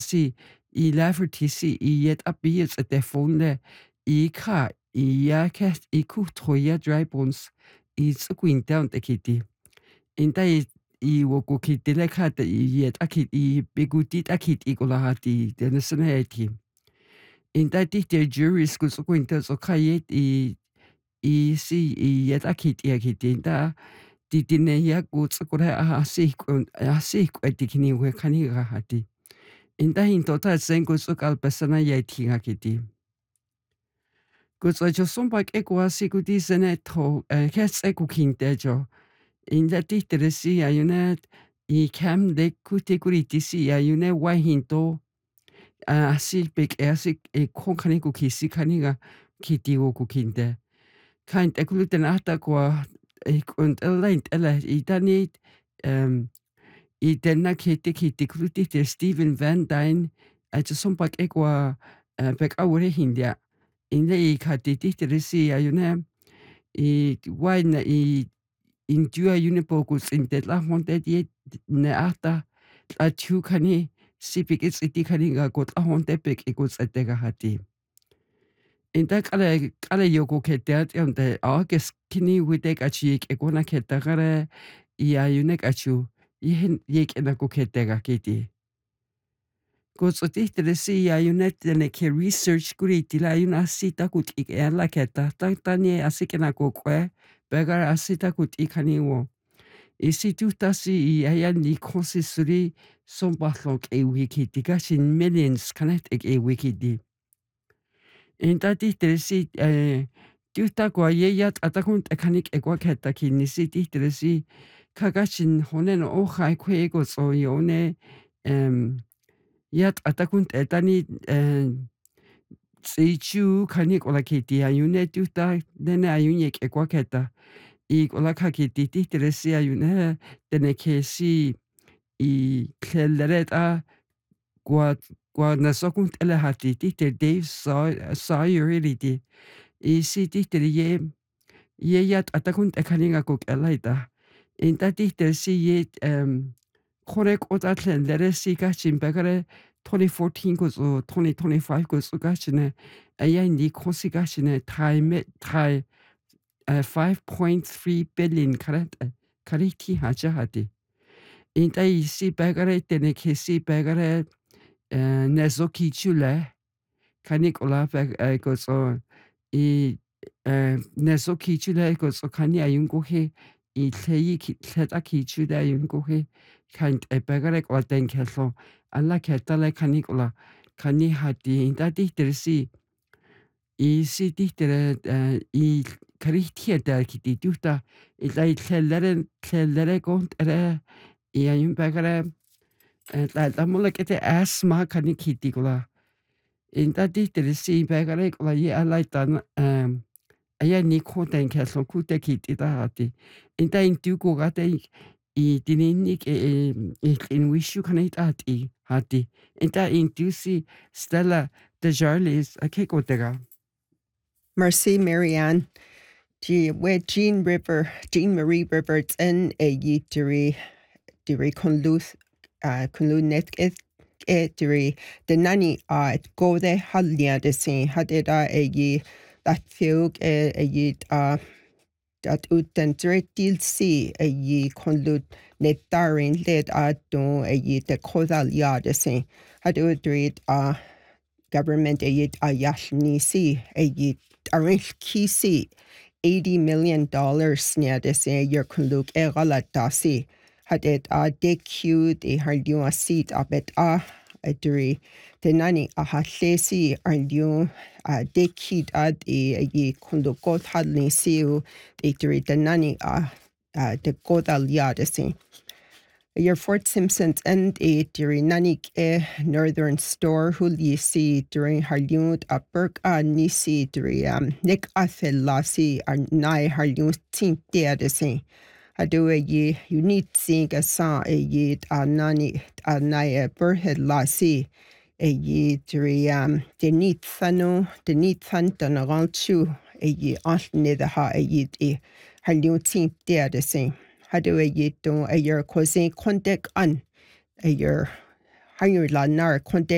si I Lafferty I yet abbiets at the phone I ka I cast I cook troya dry bones it's a queen down the kitty. In day I will go kit the like hat yet a kit I bigutit a kit equalahati the nationality. In that the jury schools of winters or kayet I see yet a kit in da didn't ya goods could have a seek at the kini where caniga hati. In da in total sengos of alpesana yeti hakiti. Goods I just some back equa securities and a to cats echo king dejo. In that dictacy, I unit I cam de cuticurity, I une why hinto a sick big asic a concanico kissi caniga kitty o cooking. Kind ekuluten ataqua und allein ella I danit I denna kiti kluti Steven Van Dyne also sompak equa back awre hindia in the katiti resi ayune I wine I indua unipokus in the la honte yet ne ata a tu kani sipik it's itikaniga got a honte pek equals at the hati. In that kala yoko ketet on the August kini witek achik egona ketagare ia yunek achu ihin yek enako ketega kiti. Gotsotih teresi ia yunet ne ke research kuriti la yun asita kut ik ela keta tani asikenako kwe begar asita kut ikani wo. Isi tutasi I ayan ni konsisuri sombahlok e wikiti gashin millions kanet e wikidi. In tati teresi tuta kwa yeyat atakunt ekanik ekwaketa kinisi teresi kagashin honen oja kwego so yone yat atakunt etani tsichu kanik ola kiti ayune tuta dene ayunyek ekwaketa I ola kakiti teresi ayune dene kesi I kleleret gwa nasokunt elahati tite Dave saw you really di. I si tite ye yat atakunt ekaninga kuk elaita. In ta tite si ye korek otatlen lere si gachin begare 2014 goes or 2025 goes gachine aya ni konsi gachine tai 5.3 billion kariti hajahati. In ta si begare tene kesi begare Nezoki chule kanikola goes on Nezoki chule goes okani ayungohe I tei tletaki chude ayungohe kind a begarek or den kelso alla ketale kanikola kani hati in that dictersi I si dictere I karitia der kiti duta I lai tlelere gont ere I ayun begare la molekete asthma kanikitikola. In that dictersi begare la ye alaitan aya ni koten kelson kute kitita hati. In ta in duko gate I dininik in wishu kanitati hati. In ta in dusi Stella de Jarlis a kekotega. Merci, Marianne. Jean Marie Rivers en diri kunlu net diri the nani go de halnia de sin hadeda that fiog dat uten dretil si kunlu net darin led don de kodal ya de sin hadu drid government yashni si arrange kisi $80 million snia de se yer kunluk galatasi hadet deq de hardiu seat abet adri de nani halesi ardiu dekid kundukot hadni siu de nani de kodal ya de se Your Fort Simpsons and during Nanik Northern Store Huli si during Harliut a Burke Nisi during Nick Athel Lassi or Nai Harliut Tink Dea de Saint. I do ye you need seeing a sa ye nani Nai Burhead Lassi ye during the neat thano the neat thantan around chu ye altne the ha ye Harliut Tink Dea de Saint. Hadu ye don a year causing contact on a year higher lanar contact